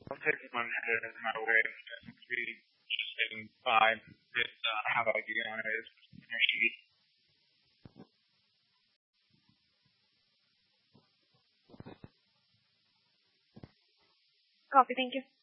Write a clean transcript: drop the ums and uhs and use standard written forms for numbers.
I'm taking one headed my way. It must be just saying bye. How about you guys? Coffee, thank you.